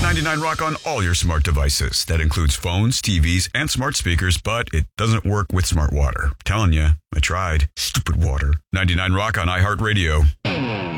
99 Rock on all your smart devices. That includes phones, TVs, and smart speakers, but it doesn't work with smart water. Telling you, I tried. Stupid water. 99 Rock on iHeartRadio.